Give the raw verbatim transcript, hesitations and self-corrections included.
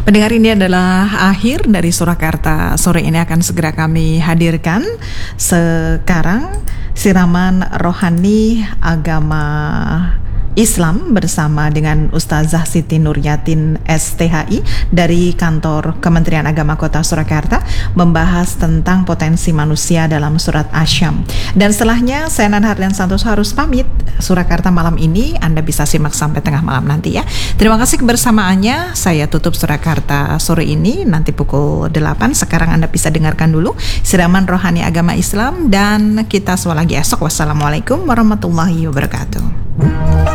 Pendengar, ini adalah akhir dari Surakarta sore ini, akan segera kami hadirkan. Sekarang siraman rohani agama Islam bersama dengan Ustazah Siti Nuryatin S T H I dari kantor Kementerian Agama Kota Surakarta, membahas tentang potensi manusia dalam surat Asy-Syams. Dan setelahnya saya Nana Hardian Santos harus pamit. Surakarta malam ini Anda bisa simak sampai tengah malam nanti ya. Terima kasih kebersamaannya. Saya tutup Surakarta sore ini nanti pukul delapan. Sekarang Anda bisa dengarkan dulu siraman rohani agama Islam, dan kita semua lagi esok. Wassalamualaikum warahmatullahi wabarakatuh.